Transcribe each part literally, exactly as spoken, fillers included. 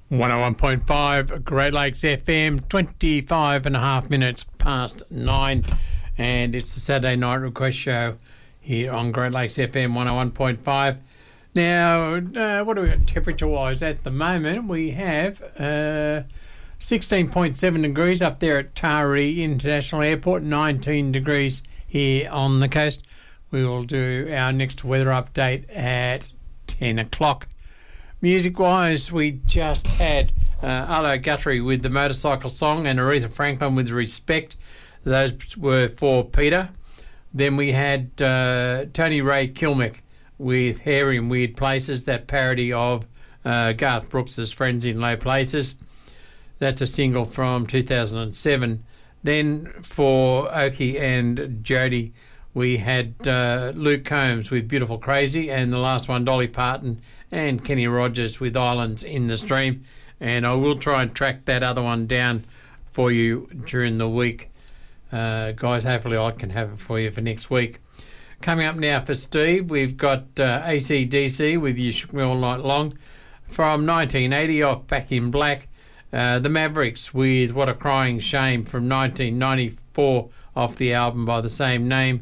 one oh one point five Great Lakes F M, twenty-five and a half minutes past nine, and it's the Saturday Night Request Show here on Great Lakes F M one oh one point five. Now, uh, what do we got temperature-wise at the moment? We have uh, sixteen point seven degrees up there at Taree International Airport, nineteen degrees here on the coast. We will do our next weather update at ten o'clock. Music-wise, we just had uh, Arlo Guthrie with the Motorcycle Song and Aretha Franklin with Respect. Those were for Peter. Then we had uh, Tony Ray Kilmick with Hair in Weird Places, that parody of uh, Garth Brooks' Friends in Low Places. That's a single from two thousand seven. Then for Oki and Jody, we had uh, Luke Combs with Beautiful Crazy, and the last one, Dolly Parton and Kenny Rogers with Islands in the Stream. And I will try and track that other one down for you during the week. Uh, guys, hopefully I can have it for you for next week. Coming up now for Steve, we've got uh, A C D C with You Shook Me All Night Long. From nineteen eighty off Back in Black. Uh, the Mavericks with What a Crying Shame from nineteen ninety-four off the album by the same name.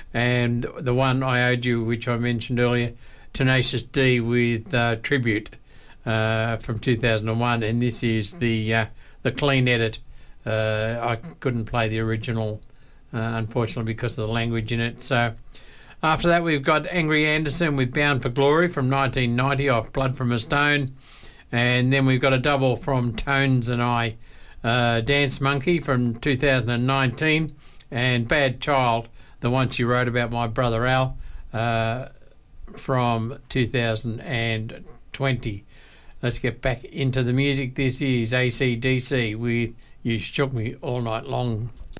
And the one I owed you, which I mentioned earlier, Tenacious D with uh, Tribute uh, from two thousand one, and this is the uh, the clean edit. Uh, I couldn't play the original, uh, unfortunately, because of the language in it. So after that, we've got Angry Anderson with Bound for Glory from nineteen ninety off Blood from a Stone, and then we've got a double from Tones and I, uh, Dance Monkey from two thousand nineteen, and Bad Child, the one she wrote about my brother Al, uh, from two thousand twenty. Let's get back into the music. This is A C D C with You Shook Me All Night Long.